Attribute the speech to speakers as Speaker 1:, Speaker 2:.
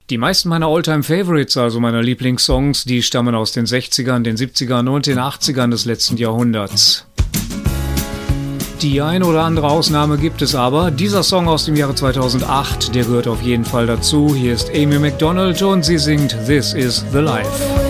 Speaker 1: Die meisten meiner All-Time-Favorites, also meiner Lieblingssongs, die stammen aus den 60ern, den 70ern und den 80ern des letzten Jahrhunderts. Die ein oder andere Ausnahme gibt es aber. Dieser Song aus dem Jahre 2008, der gehört auf jeden Fall dazu. Hier ist Amy Macdonald und sie singt This Is The Life.